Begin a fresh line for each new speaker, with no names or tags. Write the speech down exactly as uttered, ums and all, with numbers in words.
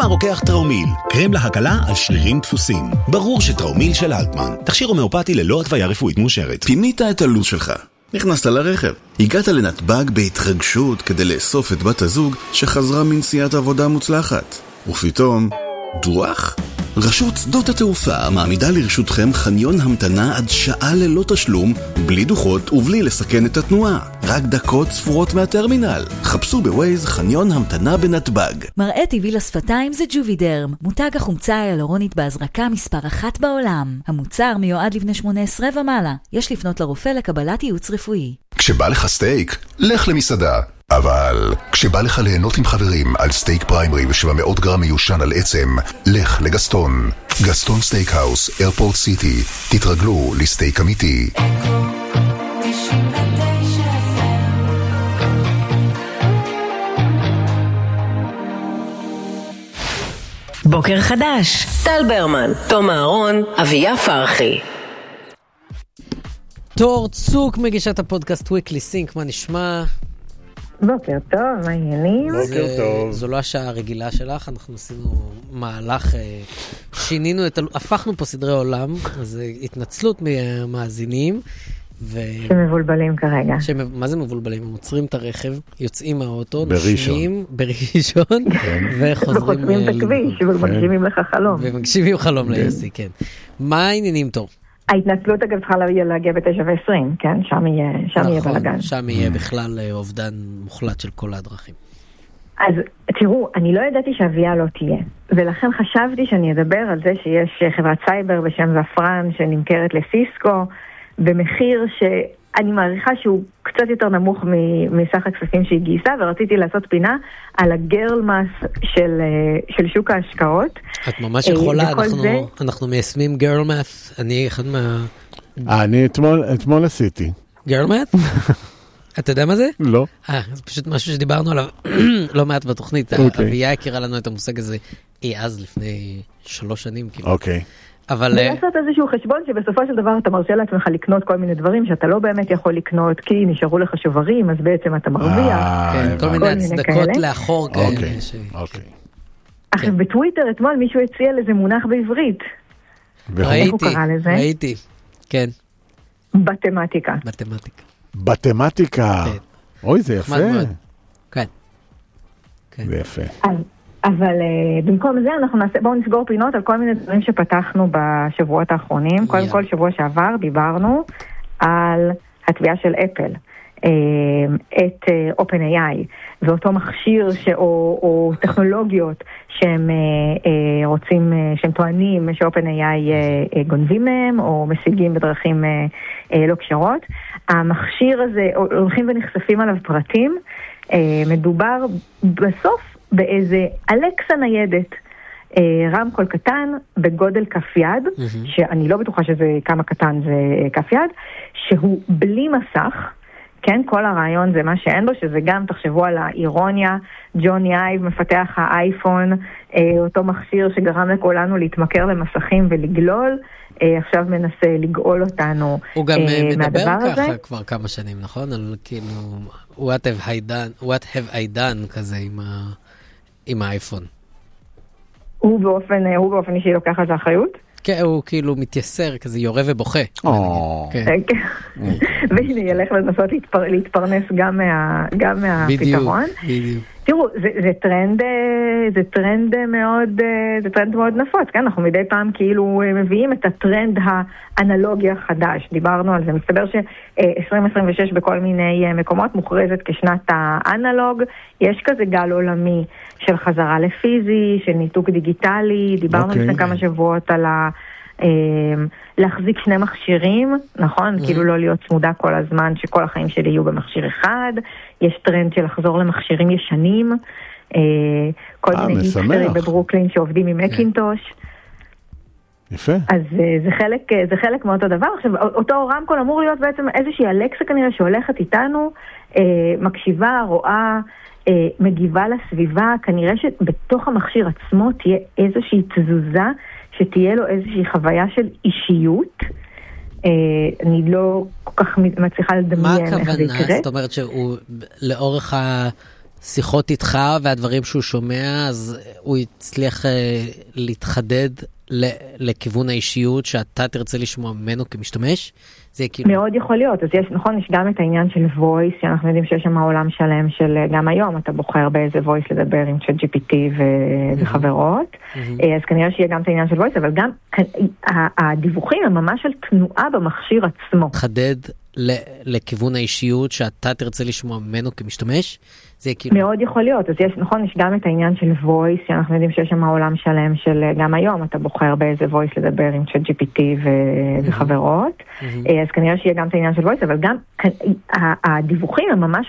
הרוקח טראומיל, קרם להקלה על שרירים דפוסים. ברור שטראומיל של אלטמן, תכשיר הומאופתי ללא התוויה רפואית מאושרת.
פינית את הלו"ז שלך, נכנסת לרכב, הגעת לנתב"ג בהתרגשות כדי לאסוף את בת הזוג שחזרה מנסיעת עבודה מוצלחת. ופתאום, דוח? רשות שדות התעופה מעמידה לרשותכם חניון המתנה עד שעה ללא תשלום, בלי דוחות ובלי לסכן את התנועה. רק דקות ספורות מהטרמינל. חפשו בווייז חניון המתנה בנתב"ג.
מראה טבעי לשפתיים זה ג'ובידרם, מותג החומצה ההיאלורונית בהזרקה מספר אחת בעולם. המוצר מיועד לבני שמונה עשרה ומעלה. יש לפנות לרופא לקבלת ייעוץ רפואי.
כשבא לך סטייק, לך למסעדה. אבל כשבא לך ליהנות עם חברים על סטייק פריימרי ו-שבע מאות גרם מיושן על עצם, לך לגסטון. גסטון סטייק האוס, איירפורט סיטי. תתרגלו לסטייק אמיתי.
בוקר חדש, טל ברמן, תום אהרון, אביה פרחי.
תור צוק מגישת הפודקאסט וויקלי סינק, מה נשמע?
בוקר טוב, מה העניינים?
בוקר טוב.
זו לא השעה הרגילה שלך, אנחנו עשינו מהלך, שינינו, את, הפכנו פה סדרי עולם, אז התנצלות מהמאזינים. ו...
שמבולבלים כרגע.
שמ... מה זה מבולבלים? הם עוצרים את הרכב, יוצאים מהאוטו,
בראשון.
נשמים בראשון, וחוזרים...
וחוצרים את הכביש, ומגשימים לך חלום.
ומגשימים חלום ליוסי, כן. מה העניינים טוב?
ההתנצלות אגב צריכה להגיע בתשע ועשרים, כן? שם יהיה, שם יהיה בלגן.
שם יהיה בכלל אובדן מוחלט של כל הדרכים.
אז תראו, אני לא ידעתי שאביה לא תהיה, ולכן חשבתי שאני אדבר על זה שיש חברת סייבר בשם זפרן שנמכרת לסיסקו, במחיר שאני מעריכה שהוא קצת יותר נמוך מסך הכספים שהיא גייסה, ורציתי לעשות פינה על הגרל מס של, של שוק ההשקעות.
את ממש יכולה, אנחנו, זה... אנחנו מיישמים גרל מס, אני אחד מה...
אני אתמול, אתמול עשיתי.
גרל מס? אתה יודע מה זה?
לא.
אה, זה פשוט משהו שדיברנו עליו לא מעט בתוכנית.
אוקיי.
אביה הכירה לנו את המושג הזה אי אז לפני שלוש שנים. כאילו.
אוקיי.
אבל...
ולעשות איזשהו חשבון שבסופו של דבר אתה מרשה לעצמך לקנות כל מיני דברים שאתה לא באמת יכול לקנות, כי נשארו לך שוברים, אז בעצם אתה מרוויח.
כן, כל מיני הצדקות לאחור כאלה.
אוקיי.
עכשיו בטוויטר אתמול מישהו הציע לזה מונח בעברית.
ראיתי, ראיתי, כן.
מתמטיקה.
מתמטיקה.
מתמטיקה. אוי, זה יפה.
כן.
זה יפה.
אבל uh, במקום זה אנחנו נעשה, בואו נסגור פינות על כל מיני דברים שפתחנו בשבועות האחרונים. קודם כל שבוע שעבר דיברנו על התביעה של אפל, uh, את uh, OpenAI, ואותו מכשיר ש, או, או טכנולוגיות שהם uh, uh, רוצים, uh, שהם טוענים ש-OpenAI uh, uh, גונבים מהם או משיגים בדרכים uh, uh, לא קשרות. המכשיר הזה, הולכים ונחשפים עליו פרטים, uh, מדובר בסוף באיזה אלקסה ניידת, אה, רמקול קטן בגודל כף יד, mm-hmm. שאני לא בטוחה שזה כמה קטן זה כף יד, שהוא בלי מסך, כן, כל הרעיון זה מה שאין בו, שזה גם תחשבו על האירוניה, ג'וני אייב מפתח האייפון, אה, אותו מכשיר שגרם לכולנו להתמכר למסכים ולגלול, אה, עכשיו מנסה לגאול אותנו מהדבר הזה.
הוא גם אה, מדבר ככה הזה. כבר כמה שנים, נכון? על כאילו, what have I done, what have I done כזה עם ה... עם האייפון.
הוא באופן, הוא באופן אישי לוקח על זה אחריות?
כן, הוא כאילו מתייסר, כזה יורה ובוכה.
והנה ילך לנסות להתפרנס גם מהפתרון.
בדיוק.
תראו, זה טרנד, זה טרנד מאוד, זה טרנד מאוד נפוץ, כן? אנחנו מדי פעם כאילו מביאים את הטרנד האנלוגי החדש. דיברנו על זה. מסתבר ש-עשרים עשרים ושש בכל מיני מקומות מוכרזת כשנת האנלוג. יש כזה גל עולמי של חזרה לפיזי, של ניתוק דיגיטלי. דיברנו לפני okay. כמה שבועות על ה... להחזיק שני מכשירים, נכון? Mm-hmm. כאילו לא להיות צמודה כל הזמן, שכל החיים שלי יהיו במכשיר אחד. יש טרנד של לחזור למכשירים ישנים, כל 아, מיני היפסטרים בברוקלין שעובדים עם מקינטוש.
יפה.
אז זה חלק, זה חלק מאותו דבר. עכשיו, אותו רמקול אמור להיות בעצם איזושהי אלקסה כנראה שהולכת איתנו, מקשיבה, רואה, מגיבה לסביבה. כנראה שבתוך המכשיר עצמו תהיה איזושהי תזוזה, שתהיה לו איזושהי חוויה של אישיות. אני לא כל כך מצליחה לדמיין איך זה יקרה.
מה הכוונה? זאת אומרת שהוא לאורך השיחות איתך והדברים שהוא שומע, אז הוא הצליח להתחדד לכיוון האישיות שאתה תרצה לשמוע ממנו כמשתמש? זה כאילו...
מאוד יכול להיות. אז יש, נכון, יש גם את העניין של voice, שאנחנו יודעים שיש שם העולם שלם של גם היום, אתה בוחר באיזה voice לדבר עם צ'אט ג'י פי טי וחברות. אז כנראה שיהיה גם את העניין של voice, אבל גם הדיווחים הם ממש על תנועה במכשיר עצמו.
חדד לכיוון האישיות שאתה תרצה לשמוע ממנו כמשתמש? זה כאילו...
מאוד יכול להיות. אז יש, נכון, יש גם את העניין של voice, שאנחנו יודעים שיש שם העולם שלם של גם היום, אתה בוחר באיזה voice לדבר עם צ'אט ג'י פי טי וחברות. אז כנראה שיהיה גם את העניין של voice, אבל גם הדיווחים הם ממש